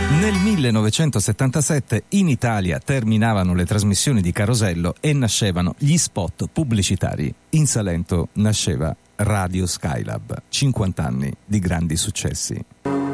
Nel 1977 in Italia terminavano le trasmissioni di Carosello e nascevano gli spot pubblicitari. In Salento nasceva Radio Skylab, 50 anni di grandi successi.